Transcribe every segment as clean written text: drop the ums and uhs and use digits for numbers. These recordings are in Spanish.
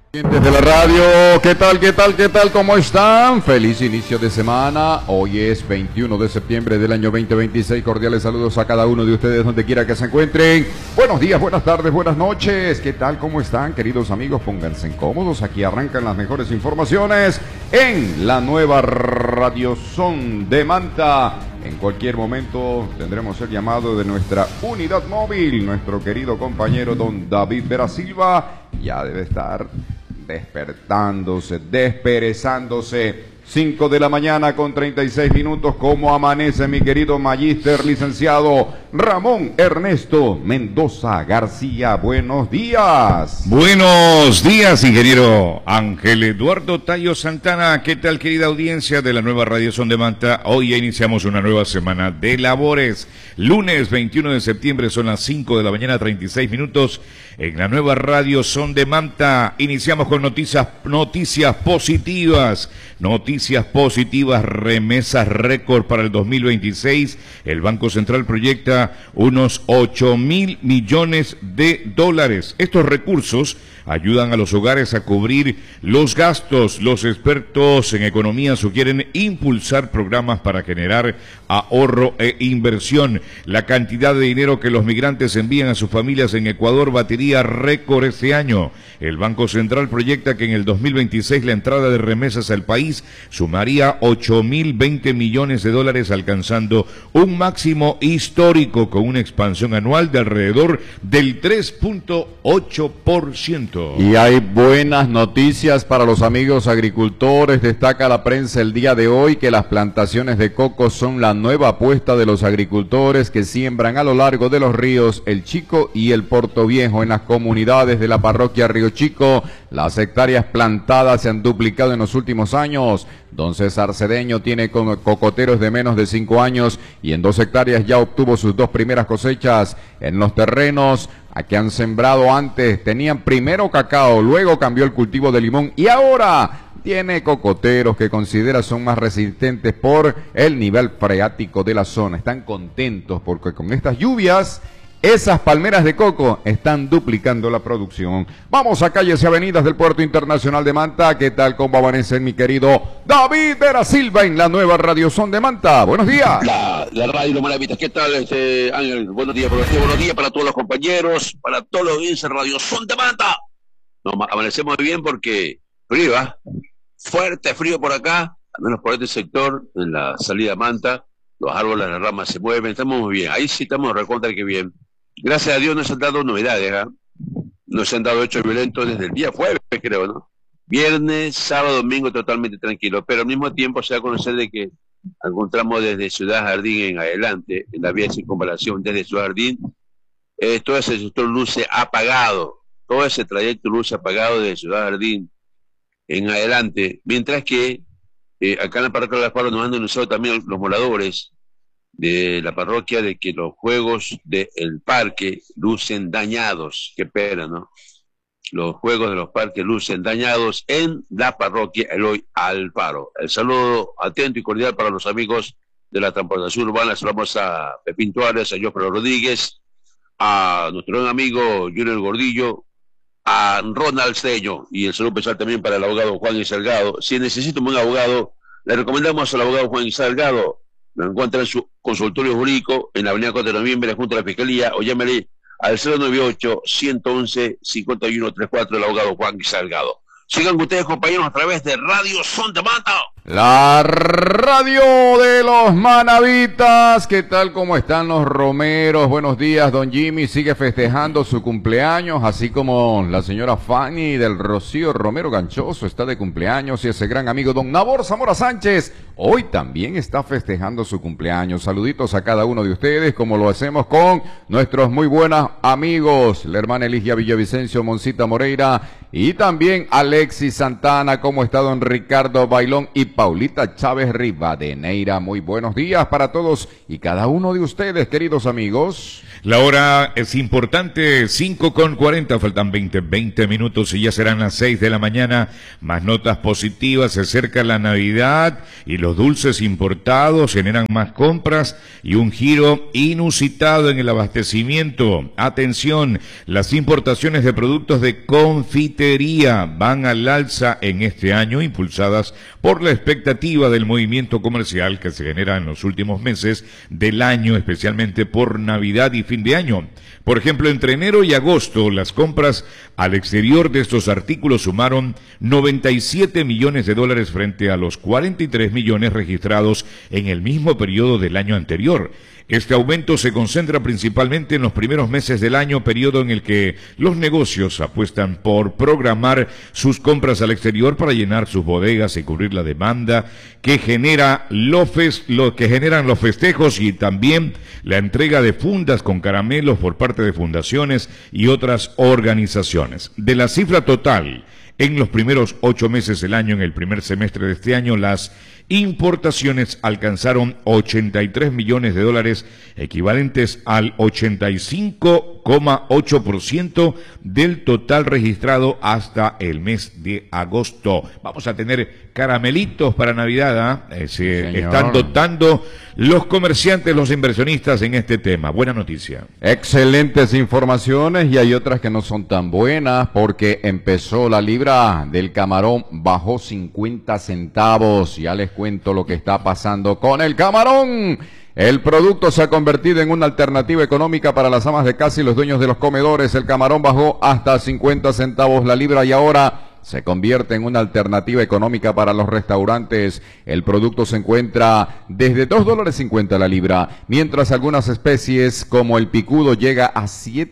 De la radio, ¿qué tal, qué tal, qué tal? ¿Cómo están? Feliz inicio de semana. Hoy es 21 de septiembre del año 2026. Cordiales saludos a cada uno de ustedes donde quiera que se encuentren. Buenos días, buenas tardes, buenas noches. ¿Qué tal? ¿Cómo están, queridos amigos? Pónganse cómodos. Aquí arrancan las mejores informaciones en la nueva Radio Son de Manta. En cualquier momento tendremos el llamado de nuestra unidad móvil. Nuestro querido compañero don David Vera Silva ya debe estar despertándose, desperezándose. 5 de la mañana con 36 minutos. ¿Cómo amanece mi querido magíster licenciado Ramón Ernesto Mendoza García? Buenos días. Buenos días, ingeniero Ángel Eduardo Tallo Santana. ¿Qué tal, querida audiencia de la nueva Radio Son de Manta? Hoy ya iniciamos una nueva semana de labores. Lunes 21 de septiembre, son las 5 de la mañana 36 minutos. En la nueva Radio Son de Manta iniciamos con noticias positivas. Noticias positivas, remesas récord para el 2026. El Banco Central proyecta unos 8.000 millones de dólares. Estos recursos ayudan a los hogares a cubrir los gastos. Los expertos en economía sugieren impulsar programas para generar ahorro e inversión. La cantidad de dinero que los migrantes envían a sus familias en Ecuador batería récord este año. El Banco Central proyecta que en el 2026 la entrada de remesas al país sumaría 8.020 millones de dólares, alcanzando un máximo histórico con una expansión anual de alrededor del 3.8%. Y hay buenas noticias para los amigos agricultores. Destaca la prensa el día de hoy que las plantaciones de coco son la nueva apuesta de los agricultores que siembran a lo largo de los ríos El Chico y el Porto Viejo. En las comunidades de la parroquia Río Chico, las hectáreas plantadas se han duplicado en los últimos años. Don César Cedeño tiene cocoteros de menos de 5 años y en 2 hectáreas ya obtuvo sus 2 primeras cosechas. En los terrenos a que han sembrado antes tenían primero cacao, luego cambió el cultivo de limón y ahora tiene cocoteros que considera son más resistentes por el nivel freático de la zona. Están contentos porque con estas lluvias esas palmeras de coco están duplicando la producción. Vamos a calles y avenidas del Puerto Internacional de Manta. ¿Qué tal? ¿Cómo amanece mi querido David Vera Silva en la nueva Radio Son de Manta? Buenos días. La radio Lo Maravitas. ¿Qué tal, Ángel? Buenos días para todos los compañeros, para todos los audiencias de Radio Son de Manta. Nos amanecemos bien porque frío, fuerte frío por acá, al menos por este sector, en la salida a Manta. Los árboles, las ramas se mueven, estamos muy bien. Ahí sí estamos recontra que bien. Gracias a Dios nos han dado novedades, nos han dado hechos violentos desde el día jueves, creo, ¿no? Viernes, sábado, domingo totalmente tranquilo, pero al mismo tiempo se da a conocer de que algún tramo desde Ciudad Jardín en adelante, en la vía de circunvalación desde Ciudad Jardín, todo ese sector luce apagado, todo ese trayecto luce apagado desde Ciudad Jardín en adelante, mientras que acá en la parroquia de Las Palmas nos han denunciado también los moradores de la parroquia de que los juegos del parque lucen dañados. Qué pena, ¿no? Los juegos de los parques lucen dañados en la parroquia Eloy Alfaro. El saludo atento y cordial para los amigos de la transportación urbana. Saludamos a Pepín Tuárez, a Jofre Rodríguez, a nuestro buen amigo Junior Gordillo, a Ronald Cedeño, y el saludo especial también para el abogado Juan Salgado. Si necesita un buen abogado, le recomendamos al abogado Juan Salgado. Lo encuentra en su consultorio jurídico en la avenida 4 de noviembre junto a la Fiscalía, o llámele al 098-111-5134 del abogado Juan Salgado. Sigan ustedes, compañeros, a través de Radio Son de Manta. La radio de los manavitas. ¿Qué tal? ¿Cómo están los romeros? Buenos días. Don Jimmy sigue festejando su cumpleaños, así como la señora Fanny del Rocío Romero Ganchoso está de cumpleaños, y ese gran amigo don Nabor Zamora Sánchez hoy también está festejando su cumpleaños. Saluditos a cada uno de ustedes, como lo hacemos con nuestros muy buenos amigos, la hermana Eligia Villavicencio Moncita Moreira y también Alexis Santana. ¿Cómo está don Ricardo Bailón y Paulita Chávez Rivadeneira? Muy buenos días para todos y cada uno de ustedes, queridos amigos. La hora es importante, 5:40, faltan 20 minutos y ya serán las 6 de la mañana. Más notas positivas, se acerca la Navidad y los dulces importados generan más compras y un giro inusitado en el abastecimiento. Atención, las importaciones de productos de confitería van al alza en este año, impulsadas por la expectativa del movimiento comercial que se genera en los últimos meses del año, especialmente por Navidad y fin de año. Por ejemplo, entre enero y agosto, las compras al exterior de estos artículos sumaron 97 millones de dólares frente a los 43 millones registrados en el mismo periodo del año anterior. Este aumento se concentra principalmente en los primeros meses del año, periodo en el que los negocios apuestan por programar sus compras al exterior para llenar sus bodegas y cubrir la demanda que genera lo que generan los festejos y también la entrega de fundas con caramelos por parte de fundaciones y otras organizaciones. De la cifra total, en los primeros 8 meses del año, en el primer semestre de este año, las importaciones alcanzaron 83 millones de dólares, equivalentes al 85,8% del total registrado hasta el mes de agosto. Vamos a tener caramelitos para Navidad, se están dotando los comerciantes, los inversionistas en este tema. Buena noticia. Excelentes informaciones, y hay otras que no son tan buenas, porque empezó la libra del camarón, bajó 50 centavos. Ya les cuento lo que está pasando con el camarón. El producto se ha convertido en una alternativa económica para las amas de casa y los dueños de los comedores. El camarón bajó hasta 50 centavos la libra y ahora se convierte en una alternativa económica para los restaurantes. El producto se encuentra desde $2.50 la libra, mientras algunas especies como el picudo llega a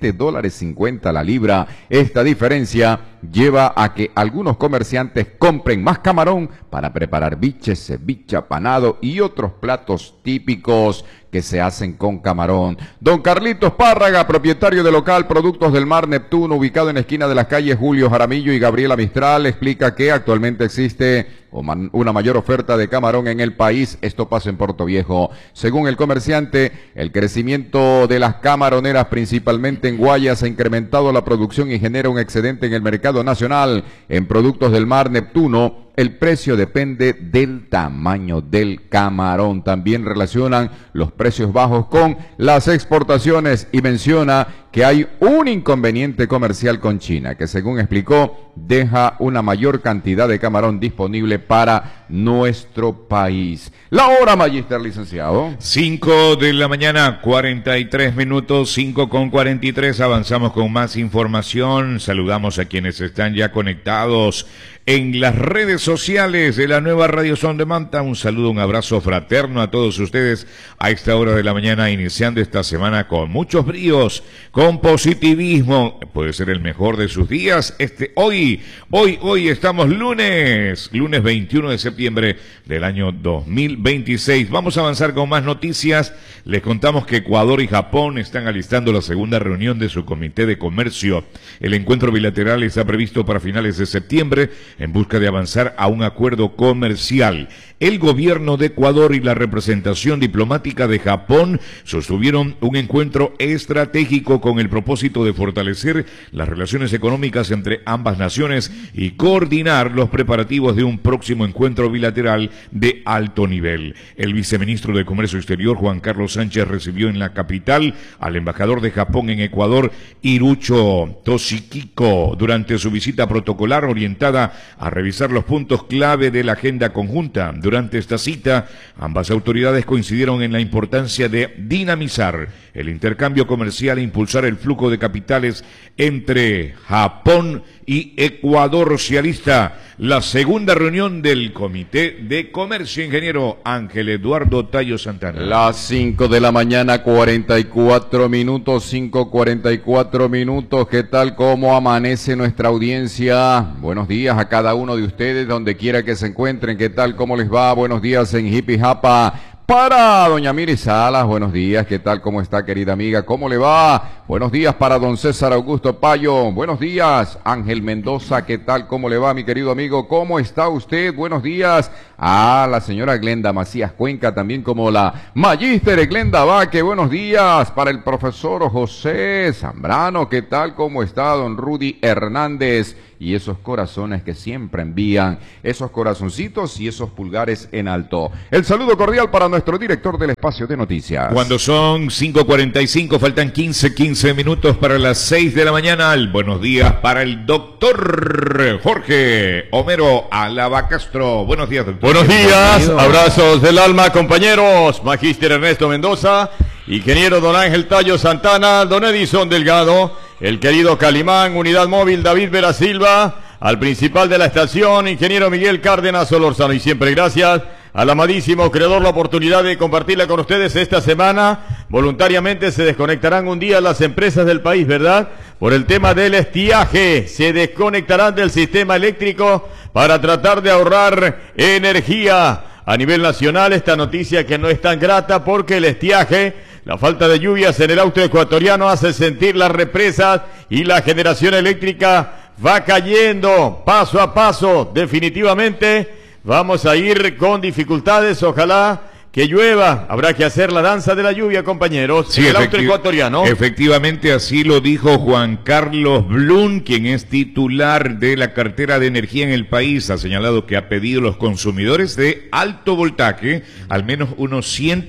$7.50 la libra. Esta diferencia lleva a que algunos comerciantes compren más camarón para preparar biches, ceviche, apanado y otros platos típicos que se hacen con camarón. Don Carlitos Párraga, propietario del local Productos del Mar Neptuno, ubicado en la esquina de las calles Julio Jaramillo y Gabriela Mistral, explica que actualmente existe una mayor oferta de camarón en el país. Esto pasa en Puerto Viejo. Según el comerciante, el crecimiento de las camaroneras, principalmente en Guayas, ha incrementado la producción y genera un excedente en el mercado nacional. En Productos del Mar Neptuno, el precio depende del tamaño del camarón. También relacionan los precios bajos con las exportaciones y menciona que hay un inconveniente comercial con China, que según explicó, deja una mayor cantidad de camarón disponible para nuestro país. La hora, Magister, licenciado. 5 de la mañana, 43 minutos, 5:43. Avanzamos con más información. Saludamos a quienes están ya conectados en las redes sociales de la nueva Radio Son de Manta. Un saludo, un abrazo fraterno a todos ustedes a esta hora de la mañana, iniciando esta semana con muchos bríos, con positivismo. Puede ser el mejor de sus días. Hoy estamos lunes 21 de septiembre del año 2026. Vamos a avanzar con más noticias. Les contamos que Ecuador y Japón están alistando la segunda reunión de su Comité de Comercio. El encuentro bilateral está previsto para finales de septiembre en busca de avanzar a un acuerdo comercial. El gobierno de Ecuador y la representación diplomática de Japón sostuvieron un encuentro estratégico con el propósito de fortalecer las relaciones económicas entre ambas naciones y coordinar los preparativos de un próximo encuentro bilateral de alto nivel. El viceministro de Comercio Exterior, Juan Carlos Sánchez, recibió en la capital al embajador de Japón en Ecuador, Hirucho Toshikiko, durante su visita protocolar orientada a revisar los puntos clave de la agenda conjunta. Durante esta cita, ambas autoridades coincidieron en la importancia de dinamizar el intercambio comercial e impulsar el flujo de capitales entre Japón y Ecuador. Se alista la segunda reunión del Comité de Comercio. Ingeniero Ángel Eduardo Tallo Santana. Las 5 de la mañana, 44 minutos, 5:44 minutos. ¿Qué tal? ¿Cómo amanece nuestra audiencia? Buenos días a cada uno de ustedes, donde quiera que se encuentren. ¿Qué tal? ¿Cómo les va? Buenos días en Jipijapa, Para doña Miri Salas, buenos días, ¿qué tal? ¿Cómo está, querida amiga? ¿Cómo le va? Buenos días para don César Augusto Payo, buenos días. Ángel Mendoza, ¿qué tal? ¿Cómo le va, mi querido amigo? ¿Cómo está usted? Buenos días. A la señora Glenda Macías Cuenca, también como la magíster Glenda Vaque, buenos días. Para el profesor José Zambrano, ¿qué tal? ¿Cómo está, don Rudy Hernández? Y esos corazones que siempre envían, esos corazoncitos y esos pulgares en alto. El saludo cordial para nuestro director del espacio de noticias. Cuando son 5:45, faltan 15 minutos para las 6 de la mañana. El buenos días para el doctor Jorge Homero Alaba Castro. Buenos días, doctor. Buenos días, abrazos del alma, compañeros. Magíster Ernesto Mendoza, ingeniero don Ángel Tallo Santana, don Edison Delgado, el querido Calimán, unidad móvil David Vera Silva, al principal de la estación, ingeniero Miguel Cárdenas Solorzano. Y siempre gracias al amadísimo creador la oportunidad de compartirla con ustedes esta semana. Voluntariamente se desconectarán un día las empresas del país, ¿verdad? Por el tema del estiaje, se desconectarán del sistema eléctrico para tratar de ahorrar energía. A nivel nacional, esta noticia que no es tan grata porque el estiaje, la falta de lluvias en el auto ecuatoriano hace sentir las represas y la generación eléctrica va cayendo paso a paso. Definitivamente vamos a ir con dificultades, ojalá que llueva. Habrá que hacer la danza de la lluvia, compañeros, sí, en el auto ecuatoriano. Efectivamente, así lo dijo Juan Carlos Blum, quien es titular de la cartera de energía en el país. Ha señalado que ha pedido a los consumidores de alto voltaje, al menos unos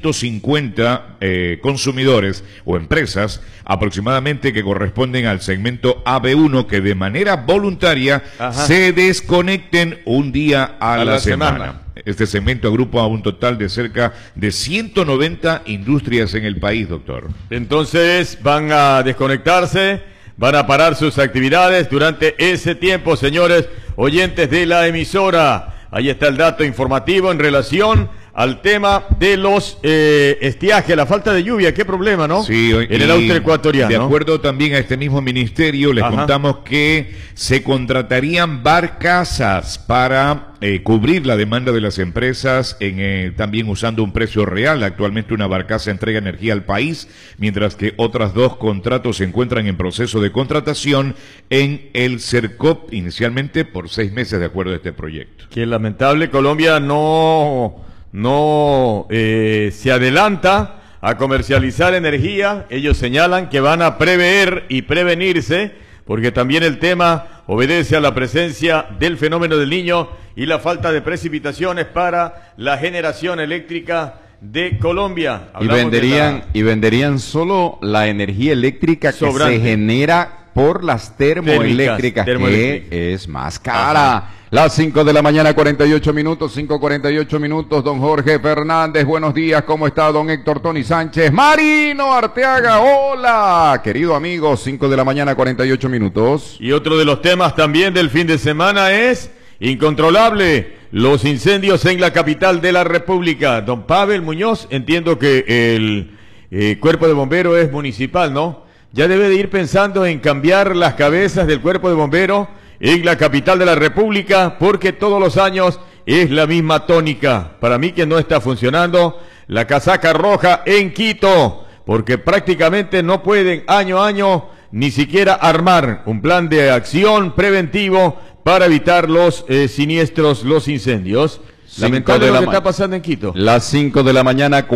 150 consumidores o empresas aproximadamente que corresponden al segmento AB1, que de manera voluntaria se desconecten un día a la semana. Este segmento agrupa a un total de cerca de 190 industrias en el país, doctor. Entonces van a desconectarse, van a parar sus actividades durante ese tiempo, señores oyentes de la emisora. Ahí está el dato informativo en relación al tema de los estiajes, la falta de lluvia, qué problema, ¿no? Sí, en el auto ecuatoriano. De acuerdo también a este mismo ministerio, les contamos que se contratarían barcazas para cubrir la demanda de las empresas, también usando un precio real. Actualmente una barcaza entrega energía al país, mientras que otras 2 contratos se encuentran en proceso de contratación en el CERCOP, inicialmente por 6 meses de acuerdo a este proyecto. Qué lamentable, Colombia no se adelanta a comercializar energía. Ellos señalan que van a prever y prevenirse, porque también el tema obedece a la presencia del fenómeno del Niño y la falta de precipitaciones para la generación eléctrica de Colombia. Y venderían solo la energía eléctrica que se genera por las termoeléctricas, que es más cara. Las 5 de la mañana, 48 minutos, 5:48 minutos, don Jorge Fernández, buenos días, ¿cómo está don Héctor Tony Sánchez? Marino Arteaga, hola, querido amigo, 5 de la mañana, 48 minutos. Y otro de los temas también del fin de semana es incontrolable, los incendios en la capital de la República. Don Pavel Muñoz, entiendo que el cuerpo de bomberos es municipal, ¿no? Ya debe de ir pensando en cambiar las cabezas del cuerpo de bomberos en la capital de la República, porque todos los años es la misma tónica. Para mí que no está funcionando la casaca roja en Quito, porque prácticamente no pueden año a año ni siquiera armar un plan de acción preventivo para evitar los siniestros, los incendios. Lamentable lo que está pasando en Quito. Las 5 de la mañana,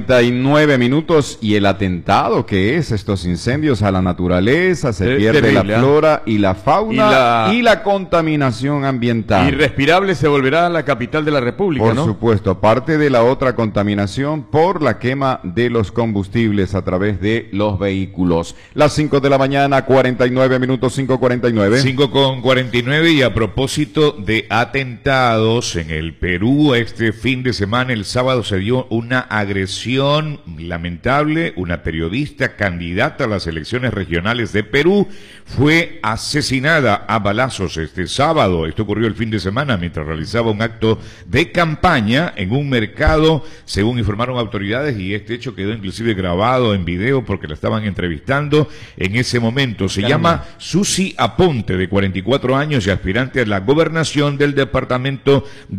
49 minutos, y el atentado que es estos incendios a la naturaleza, se pierde terrible, la flora y la fauna y la contaminación ambiental. Irrespirable se volverá la capital de la República, por supuesto, aparte de la otra contaminación por la quema de los combustibles a través de los vehículos. Las 5 de la mañana, 49 minutos, 5:49. 5:49, y a propósito de atentados en el Perú, este fin de semana, el sábado, se dio una agresión lamentable. Una periodista candidata a las elecciones regionales de Perú fue asesinada a balazos este sábado. Esto ocurrió el fin de semana mientras realizaba un acto de campaña en un mercado, según informaron autoridades, y este hecho quedó inclusive grabado en video porque la estaban entrevistando en ese momento. Se llama Susi Aponte, de 44 años y aspirante a la gobernación del departamento de Ancash.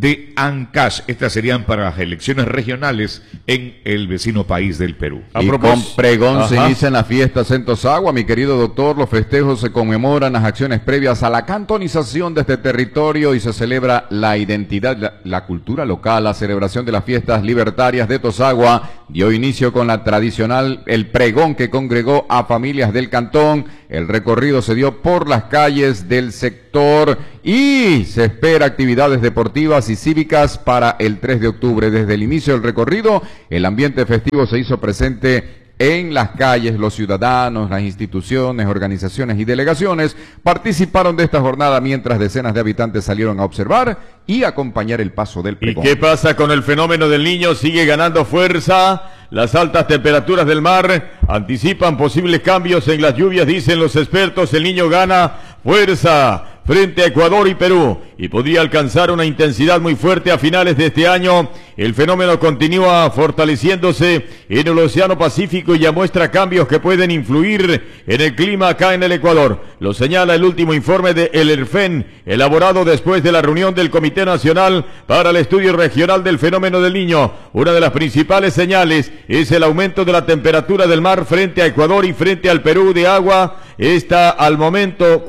Ancash. Estas serían para las elecciones regionales en el vecino país del Perú. Y con pregón se inician las fiestas en Tosagua, mi querido doctor. Los festejos se conmemoran las acciones previas a la cantonización de este territorio y se celebra la identidad, la cultura local. La celebración de las fiestas libertarias de Tosagua dio inicio con la tradicional, el pregón que congregó a familias del cantón. El recorrido se dio por las calles del sector y se espera actividades deportivas y cívicas para el 3 de octubre. Desde el inicio del recorrido, el ambiente festivo se hizo presente en las calles. Los ciudadanos, las instituciones, organizaciones y delegaciones participaron de esta jornada, mientras decenas de habitantes salieron a observar y acompañar el paso del pregón. ¿Y qué pasa con el fenómeno del Niño? Sigue ganando fuerza. Las altas temperaturas del mar anticipan posibles cambios en las lluvias, dicen los expertos. El Niño gana fuerza frente a Ecuador y Perú y podría alcanzar una intensidad muy fuerte a finales de este año. El fenómeno continúa fortaleciéndose en el Océano Pacífico y ya muestra cambios que pueden influir en el clima acá en el Ecuador. Lo señala el último informe de el ERFEN, elaborado después de la reunión del Comité Nacional para el Estudio Regional del Fenómeno del Niño. Una de las principales señales es el aumento de la temperatura del mar frente a Ecuador y frente al Perú de agua. Está al momento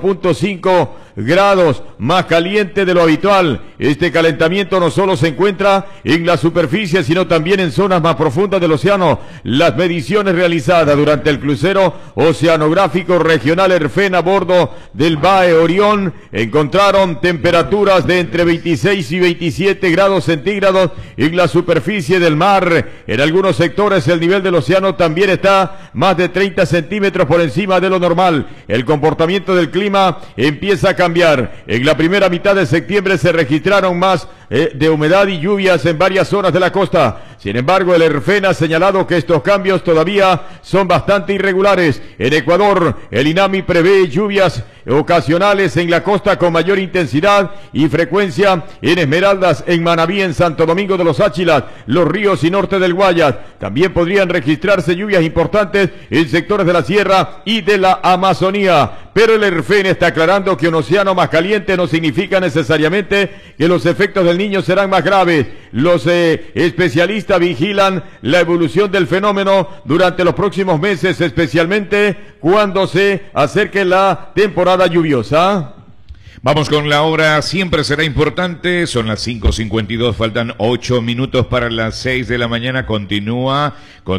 4.5 grados más caliente de lo habitual. Este calentamiento no solo se encuentra en la superficie, sino también en zonas más profundas del océano. Las mediciones realizadas durante el crucero oceanográfico regional ERFEN a bordo del BAE Orión encontraron temperaturas de entre 26 y 27 grados centígrados en la superficie del mar. En algunos sectores el nivel del océano también está más de 30 centímetros por encima de lo normal. El comportamiento del clima empieza a cambiar. En la primera mitad de septiembre se registraron más de humedad y lluvias en varias zonas de la costa. Sin embargo, el ERFEN ha señalado que estos cambios todavía son bastante irregulares. En Ecuador, el INAMI prevé lluvias ocasionales en la costa con mayor intensidad y frecuencia en Esmeraldas, en Manabí, en Santo Domingo de los Áchilas, Los Ríos y norte del Guayas. También podrían registrarse lluvias importantes en sectores de la sierra y de la Amazonía. Pero el ERFEN está aclarando que un océano más caliente no significa necesariamente que los efectos del Niño serán más graves. Los especialistas vigilan la evolución del fenómeno durante los próximos meses, especialmente cuando se acerque la temporada lluviosa. Vamos con la hora, siempre será importante, son las 5:52, faltan 8 minutos para las 6 de la mañana, continúan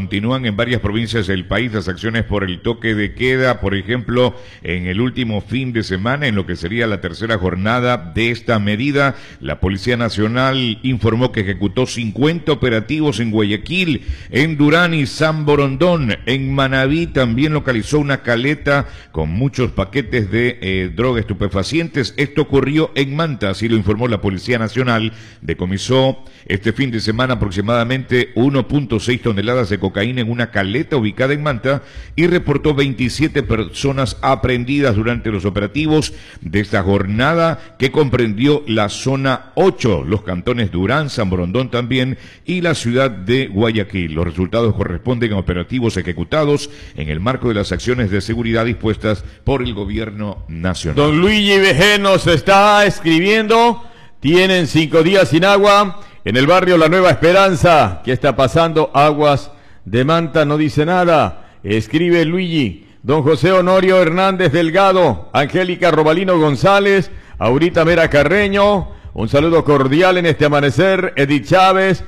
en varias provincias del país las acciones por el toque de queda, por ejemplo, en el último fin de semana, en lo que sería la tercera jornada de esta medida, la Policía Nacional informó que ejecutó 50 operativos en Guayaquil, en Durán y San Borondón. En Manabí también localizó una caleta con muchos paquetes de droga estupefacientes. Esto ocurrió en Manta, así lo informó la Policía Nacional. Decomisó este fin de semana aproximadamente 1.6 toneladas de cocaína en una caleta ubicada en Manta y reportó 27 personas aprehendidas durante los operativos de esta jornada que comprendió la zona 8, los cantones Durán, San Borondón también y la ciudad de Guayaquil. Los resultados corresponden a operativos ejecutados en el marco de las acciones de seguridad dispuestas por el gobierno nacional. Don Luigi Vején nos está escribiendo, tienen 5 días sin agua en el barrio La Nueva Esperanza. ¿Qué está pasando? Aguas de Manta no dice nada. Escribe Luigi. Don José Honorio Hernández Delgado, Angélica Robalino González, Aurita Mera Carreño, un saludo cordial en este amanecer. Edith Chávez,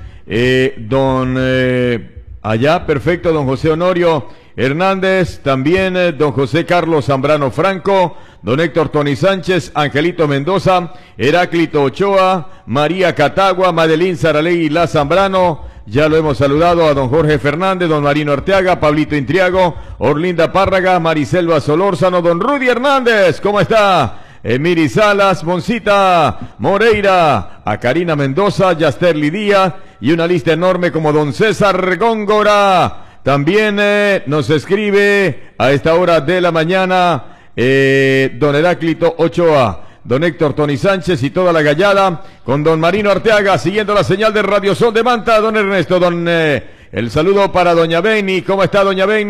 allá, perfecto, don José Honorio Hernández, también don José Carlos Zambrano Franco, don Héctor Tony Sánchez, Angelito Mendoza, Heráclito Ochoa, María Catagua, Madeline Saralegui La Zambrano, ya lo hemos saludado a don Jorge Fernández, don Marino Arteaga, Pablito Intriago, Orlinda Párraga, Mariselva Solórzano, don Rudy Hernández, ¿cómo está? Emiri Salas, Moncita Moreira, a Karina Mendoza, Yasterli Díaz y una lista enorme como don César Góngora. También nos escribe a esta hora de la mañana don Heráclito Ochoa, don Héctor Tony Sánchez y toda la gallada, con don Marino Arteaga, siguiendo la señal de Radio Son de Manta, don Ernesto, el saludo para doña Beni. ¿Cómo está doña Beni?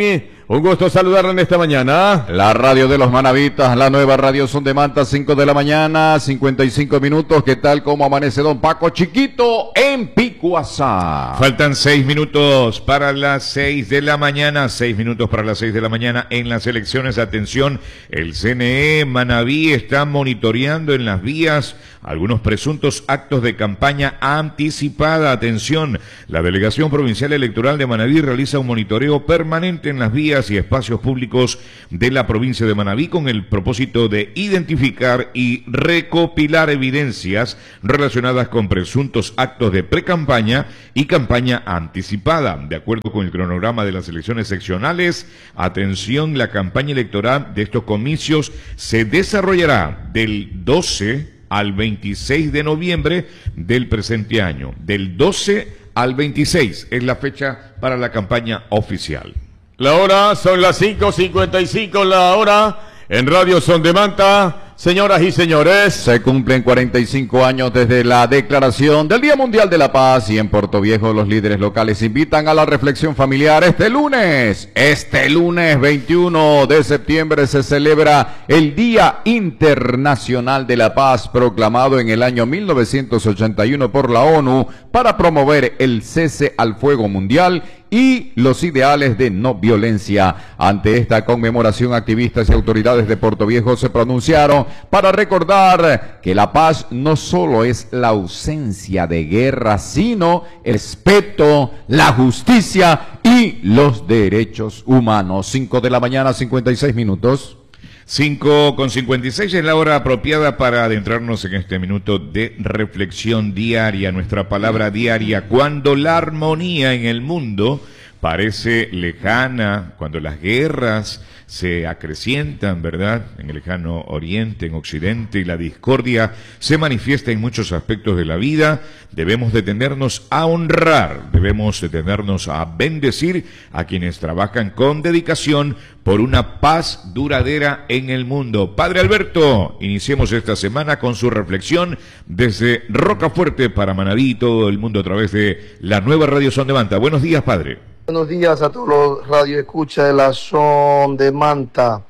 Un gusto saludarle en esta mañana. La radio de los Manavitas, la nueva radio Son de Manta, 5 de la mañana, 55 minutos. ¿Qué tal? ¿Cómo amanece don Paco Chiquito en Picuazá? Faltan 6 minutos para las 6 de la mañana. 6 minutos para las 6 de la mañana en las elecciones. Atención, el CNE Manabí está monitoreando en las vías algunos presuntos actos de campaña anticipada. Atención, la Delegación Provincial Electoral de Manabí realiza un monitoreo permanente en las vías y espacios públicos de la provincia de Manabí con el propósito de identificar y recopilar evidencias relacionadas con presuntos actos de precampaña y campaña anticipada. De acuerdo con el cronograma de las elecciones seccionales, atención, la campaña electoral de estos comicios se desarrollará del 12 al 26 de noviembre del presente año. Del 12 al 26 es la fecha para la campaña oficial. La hora son las 5:55, la hora en Radio Son de Manta. Señoras y señores, se cumplen 45 años desde la declaración del Día Mundial de la Paz y en Puerto Viejo los líderes locales invitan a la reflexión familiar este lunes 21 de septiembre se celebra el Día Internacional de la Paz proclamado en el año 1981 por la ONU para promover el cese al fuego mundial y los ideales de no violencia. Ante esta conmemoración, activistas y autoridades de Puerto Viejo se pronunciaron para recordar que la paz no solo es la ausencia de guerra, sino el respeto, la justicia y los derechos humanos. 5 de la mañana, 56 minutos. 5:56 es la hora apropiada para adentrarnos en este minuto de reflexión diaria, nuestra palabra diaria. Cuando la armonía en el mundo parece lejana, cuando las guerras se acrecientan, ¿verdad?, en el lejano oriente, en occidente, y la discordia se manifiesta en muchos aspectos de la vida, debemos detenernos a honrar, debemos detenernos a bendecir a quienes trabajan con dedicación por una paz duradera en el mundo. Padre Alberto, iniciemos esta semana con su reflexión desde Rocafuerte para Manabí y todo el mundo a través de la nueva Radio Son de Manta. Buenos días, Padre. Buenos días a todos los radioescuchas de la Son de Manta.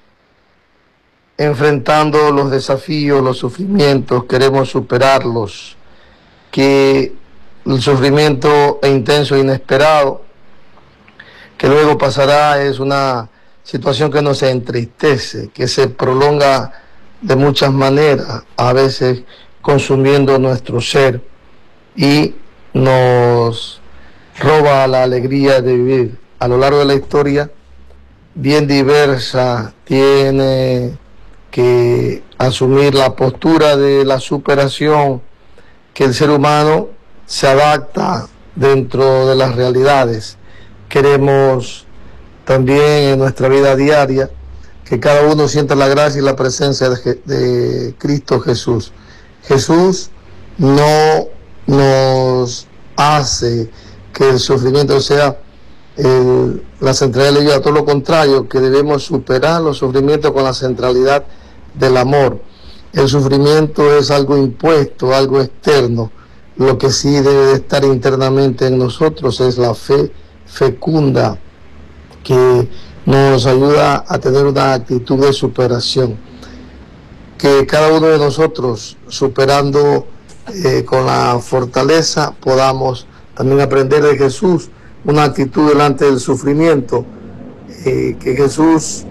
Enfrentando los desafíos, los sufrimientos, queremos superarlos. Que el sufrimiento intenso e inesperado, que luego pasará, es una situación que nos entristece, que se prolonga de muchas maneras, a veces consumiendo nuestro ser y nos roba la alegría de vivir. A lo largo de la historia, bien diversa, tiene que asumir la postura de la superación, que el ser humano se adapta dentro de las realidades. Queremos también en nuestra vida diaria que cada uno sienta la gracia y la presencia de Cristo Jesús. Jesús no nos hace que el sufrimiento sea la centralidad de la vida, todo lo contrario, que debemos superar los sufrimientos con la centralidad del amor. El sufrimiento es algo impuesto, algo externo. Lo que sí debe de estar internamente en nosotros es la fe fecunda que nos ayuda a tener una actitud de superación. Que cada uno de nosotros, superando con la fortaleza, podamos también aprender de Jesús una actitud delante del sufrimiento, que Jesús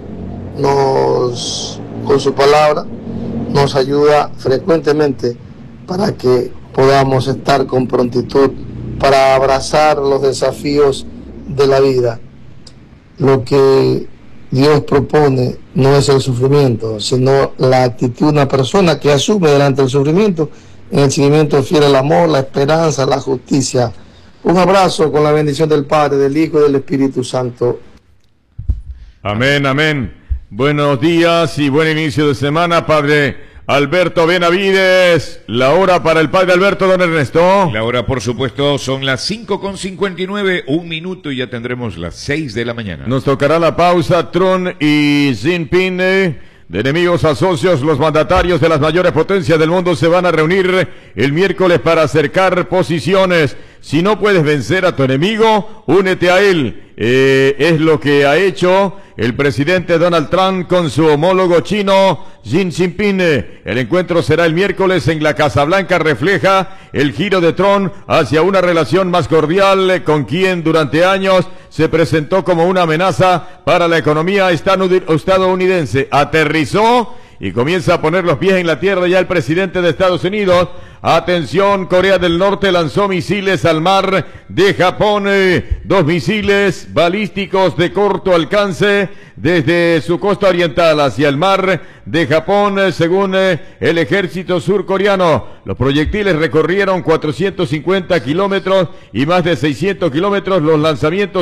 con su palabra nos ayuda frecuentemente para que podamos estar con prontitud para abrazar los desafíos de la vida. Lo que Dios propone no es el sufrimiento, sino la actitud de una persona que asume delante del sufrimiento en el seguimiento fiel al amor, la esperanza, la justicia. Un abrazo con la bendición del Padre, del Hijo y del Espíritu Santo. Amén, amén. Buenos días y buen inicio de semana, Padre Alberto Benavides. La hora para el Padre Alberto, don Ernesto. La hora, por supuesto, son las 5:59, 1 minuto y ya tendremos las 6 de la mañana. Nos tocará la pausa. Trump y Xi Jinping, de enemigos a socios, los mandatarios de las mayores potencias del mundo se van a reunir el miércoles para acercar posiciones. Si no puedes vencer a tu enemigo, únete a él. es lo que ha hecho el presidente Donald Trump con su homólogo chino Xi Jinping. El encuentro será el miércoles en la Casa Blanca. Refleja el giro de Trump hacia una relación más cordial con quien durante años se presentó como una amenaza para la economía estadounidense. Aterrizó y comienza a poner los pies en la tierra ya el presidente de Estados Unidos. Atención, Corea del Norte lanzó misiles al mar de Japón, 2 misiles balísticos de corto alcance desde su costa oriental hacia el mar de Japón, según el ejército surcoreano. Los proyectiles recorrieron 450 kilómetros y más de 600 kilómetros. Los lanzamientos